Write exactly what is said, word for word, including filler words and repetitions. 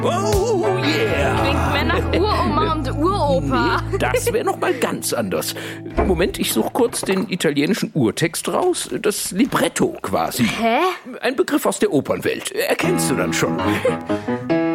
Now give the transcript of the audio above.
Oh yeah! Klingt mehr nach Uroma und Uropa. Nee, das wäre noch mal ganz anders. Moment, ich suche kurz den italienischen Urtext raus. Das Libretto quasi. Hä? Ein Begriff aus der Opernwelt. Erkennst du dann schon.